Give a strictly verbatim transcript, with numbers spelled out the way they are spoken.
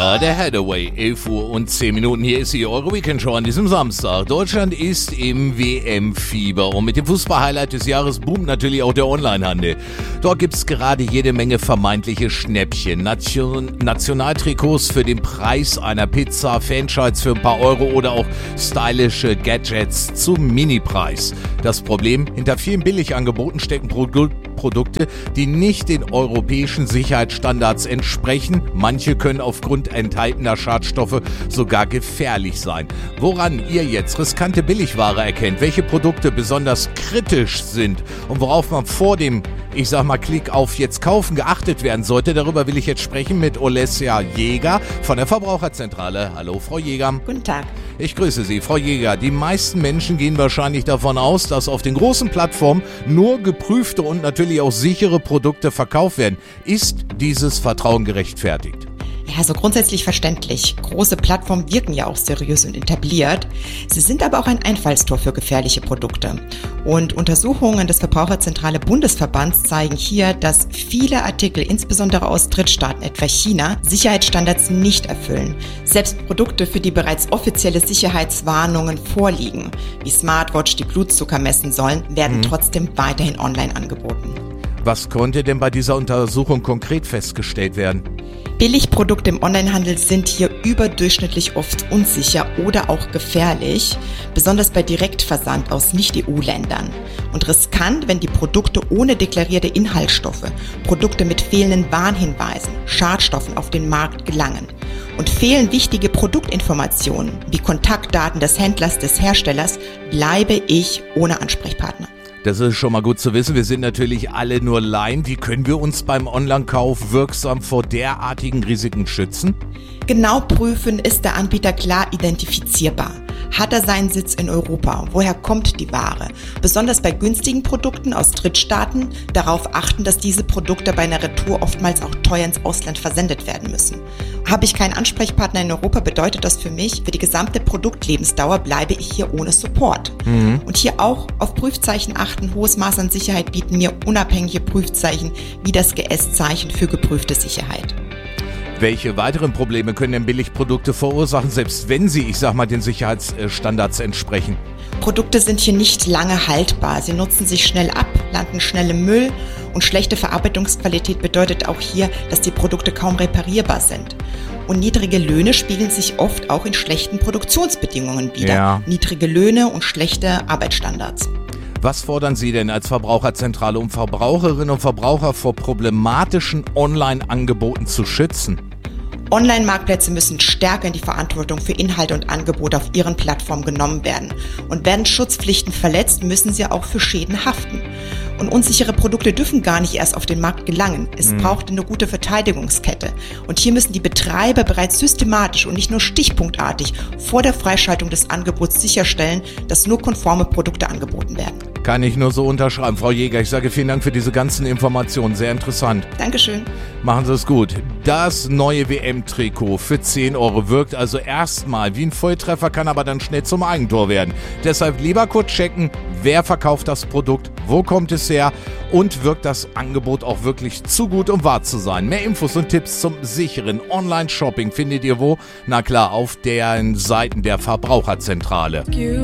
Ja, der Hathaway, elf Uhr und zehn Minuten. Hier ist die Euro Weekend Show an diesem Samstag. Deutschland ist im W M-Fieber und mit dem Fußball-Highlight des Jahres boomt natürlich auch der Onlinehandel. Dort gibt's gerade jede Menge vermeintliche Schnäppchen. Nation- Nationaltrikots für den Preis einer Pizza, Fanschals für ein paar Euro oder auch stylische Gadgets zum Minipreis. Das Problem, hinter vielen Billigangeboten stecken Produkte, Produkte, die nicht den europäischen Sicherheitsstandards entsprechen. Manche können aufgrund enthaltener Schadstoffe sogar gefährlich sein. Woran ihr jetzt riskante Billigware erkennt, welche Produkte besonders kritisch sind und worauf man vor dem, ich sag mal, Klick auf jetzt kaufen geachtet werden sollte, darüber will ich jetzt sprechen mit Olesja Jäger von der Verbraucherzentrale. Hallo, Frau Jäger. Guten Tag. Ich grüße Sie, Frau Jäger. Die meisten Menschen gehen wahrscheinlich davon aus, dass auf den großen Plattformen nur geprüfte und natürlich auch sichere Produkte verkauft werden. Ist dieses Vertrauen gerechtfertigt? Ja, so grundsätzlich verständlich. Große Plattformen wirken ja auch seriös und etabliert. Sie sind aber auch ein Einfallstor für gefährliche Produkte. Und Untersuchungen des Verbraucherzentrale Bundesverbands zeigen hier, dass viele Artikel, insbesondere aus Drittstaaten, etwa China, Sicherheitsstandards nicht erfüllen. Selbst Produkte, für die bereits offizielle Sicherheitswarnungen vorliegen, wie Smartwatch, die Blutzucker messen sollen, werden mhm. trotzdem weiterhin online angeboten. Was konnte denn bei dieser Untersuchung konkret festgestellt werden? Billigprodukte im Onlinehandel sind hier überdurchschnittlich oft unsicher oder auch gefährlich, besonders bei Direktversand aus Nicht-E U-Ländern. Und riskant, wenn die Produkte ohne deklarierte Inhaltsstoffe, Produkte mit fehlenden Warnhinweisen, Schadstoffen auf den Markt gelangen. Und fehlen wichtige Produktinformationen wie Kontaktdaten des Händlers, des Herstellers, bleibe ich ohne Ansprechpartner. Das ist schon mal gut zu wissen. Wir sind natürlich alle nur Laien. Wie können wir uns beim Online-Kauf wirksam vor derartigen Risiken schützen? Genau prüfen, ist der Anbieter klar identifizierbar. Hat er seinen Sitz in Europa? Woher kommt die Ware? Besonders bei günstigen Produkten aus Drittstaaten darauf achten, dass diese Produkte bei einer Retour oftmals auch teuer ins Ausland versendet werden müssen. Habe ich keinen Ansprechpartner in Europa, bedeutet das für mich, für die gesamte Produktlebensdauer bleibe ich hier ohne Support. Mhm. Und hier auch auf Prüfzeichen achten. Hohes Maß an Sicherheit bieten mir unabhängige Prüfzeichen wie das G S-Zeichen für geprüfte Sicherheit. Welche weiteren Probleme können denn Billigprodukte verursachen, selbst wenn sie, ich sag mal, den Sicherheitsstandards entsprechen? Produkte sind hier nicht lange haltbar. Sie nutzen sich schnell ab, landen schnell im Müll und schlechte Verarbeitungsqualität bedeutet auch hier, dass die Produkte kaum reparierbar sind. Und niedrige Löhne spiegeln sich oft auch in schlechten Produktionsbedingungen wider. Ja. Niedrige Löhne und schlechte Arbeitsstandards. Was fordern Sie denn als Verbraucherzentrale, um Verbraucherinnen und Verbraucher vor problematischen Online-Angeboten zu schützen? Online-Marktplätze müssen stärker in die Verantwortung für Inhalte und Angebote auf ihren Plattformen genommen werden. Und werden Schutzpflichten verletzt, müssen sie auch für Schäden haften. Und unsichere Produkte dürfen gar nicht erst auf den Markt gelangen. Es mhm. braucht eine gute Verteidigungskette. Und hier müssen die Betreiber bereits systematisch und nicht nur stichpunktartig vor der Freischaltung des Angebots sicherstellen, dass nur konforme Produkte angeboten werden. Kann ich nur so unterschreiben. Frau Jäger, ich sage vielen Dank für diese ganzen Informationen. Sehr interessant. Dankeschön. Machen Sie es gut. Das neue W M-Trikot für zehn Euro wirkt also erstmal wie ein Volltreffer, kann aber dann schnell zum Eigentor werden. Deshalb lieber kurz checken, wer verkauft das Produkt, wo kommt es her und wirkt das Angebot auch wirklich zu gut, um wahr zu sein. Mehr Infos und Tipps zum sicheren Online-Shopping findet ihr wo? Na klar, auf den Seiten der Verbraucherzentrale.